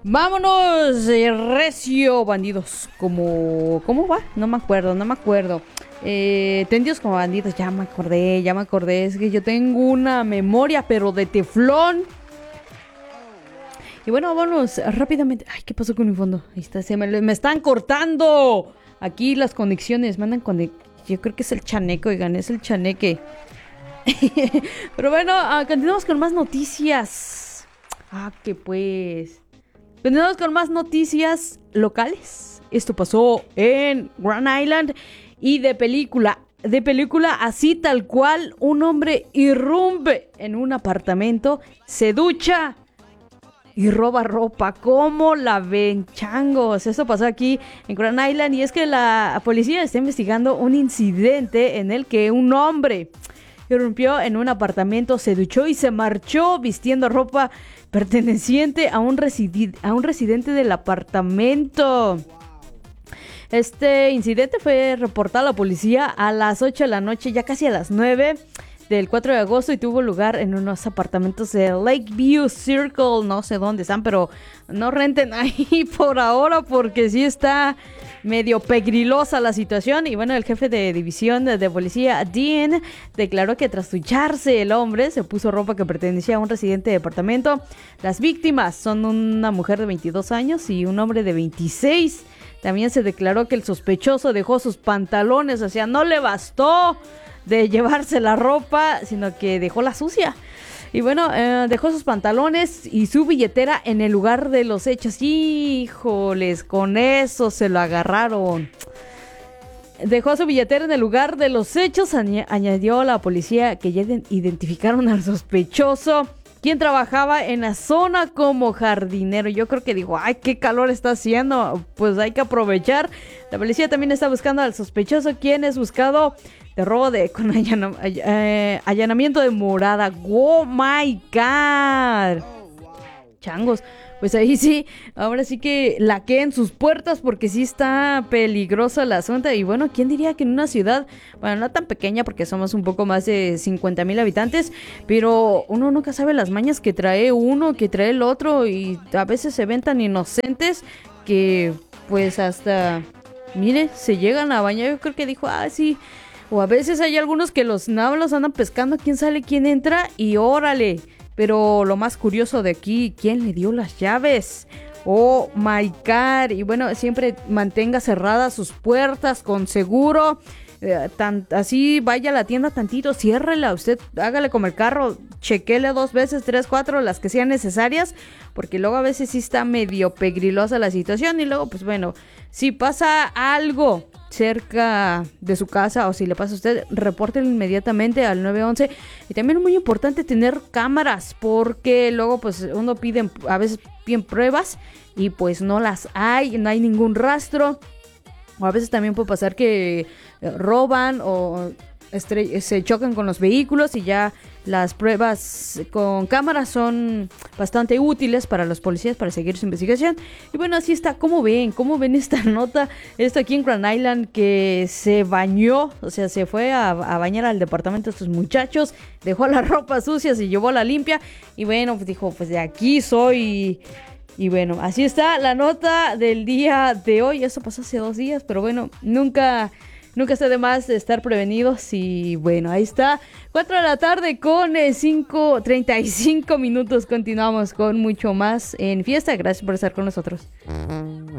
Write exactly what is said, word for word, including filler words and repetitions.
Vámonos, eh, recio, bandidos. Como, ¿cómo va? No me acuerdo, no me acuerdo. Eh, tendidos como bandidos, ya me acordé, ya me acordé. Es que yo tengo una memoria, pero de teflón. Y bueno, vámonos rápidamente. Ay, ¿qué pasó con mi fondo? Ahí está, se me, me están cortando. Aquí las conexiones, mandan con... Yo creo que es el chaneque, oigan, es el chaneque. Pero bueno, uh, continuamos con más noticias. Ah, que pues... Continuamos con más noticias locales. Esto pasó en Grand Island. Y de película, de película así tal cual, un hombre irrumpe en un apartamento, se ducha y roba ropa. ¿Cómo la ven, changos? Eso pasó aquí en Grand Island. Y es que la policía está investigando un incidente en el que un hombre irrumpió en un apartamento, se duchó y se marchó vistiendo ropa perteneciente a un, residi- a un residente del apartamento. Este incidente fue reportado a la policía a las ocho de la noche, ya casi a las nueve del cuatro de agosto, y tuvo lugar en unos apartamentos de Lakeview Circle. No sé dónde están, pero no renten ahí por ahora porque sí está medio pegrilosa la situación. Y bueno, el jefe de división de, de policía, Dean, declaró que tras ducharse el hombre se puso ropa que pertenecía a un residente de departamento. Las víctimas son una mujer de veintidós años y un hombre de veintiséis. También se declaró que el sospechoso dejó sus pantalones, o sea, no le bastó de llevarse la ropa, sino que dejó la sucia. Y bueno, eh, dejó sus pantalones y su billetera en el lugar de los hechos. Híjoles, con eso se lo agarraron. Dejó su billetera en el lugar de los hechos. Añ- añadió a la policía que ya identificaron al sospechoso, quien trabajaba en la zona como jardinero. Yo creo que dijo, ay, qué calor está haciendo, pues hay que aprovechar. La policía también está buscando al sospechoso, quien es buscado de robo de con allana, eh, allanamiento de morada. Oh my god, changos. Pues ahí sí, ahora sí que laqueen sus puertas porque sí está peligrosa la zona. Y bueno, ¿quién diría que en una ciudad, bueno, no tan pequeña porque somos un poco más de cincuenta mil habitantes, pero uno nunca sabe las mañas que trae uno, que trae el otro, y a veces se ven tan inocentes que pues hasta, mire, se llegan a bañar. Yo creo que dijo, ah, sí. O a veces hay algunos que los nablos andan pescando, quién sale, quién entra y órale. Pero lo más curioso de aquí, ¿quién le dio las llaves? Oh my god. Y bueno, siempre mantenga cerradas sus puertas con seguro. Eh, tan, así vaya a la tienda tantito, ciérrela. Usted hágale como el carro, chequele dos veces, tres, cuatro, las que sean necesarias. Porque luego a veces sí está medio pegrilosa la situación. Y luego, pues bueno, si pasa algo cerca de su casa o si le pasa a usted, repórtelo inmediatamente al nueve once. Y también es muy importante tener cámaras, porque luego pues uno pide, a veces piden pruebas y pues no las hay, no hay ningún rastro. O a veces también puede pasar que roban o estre- se chocan con los vehículos, y ya las pruebas con cámaras son bastante útiles para los policías para seguir su investigación. Y bueno, así está. ¿Cómo ven? ¿Cómo ven esta nota? Esto aquí en Grand Island, que se bañó, o sea, se fue a, a bañar al departamento de estos muchachos, dejó la ropa sucia, se llevó la limpia y bueno, pues dijo, pues de aquí soy. Y bueno, así está la nota del día de hoy. Eso pasó hace dos días, pero bueno, nunca... Nunca está de más estar prevenidos. Y bueno, ahí está. cuatro de la tarde con eh, cinco, treinta y cinco minutos. Continuamos con mucho más en Fiesta. Gracias por estar con nosotros.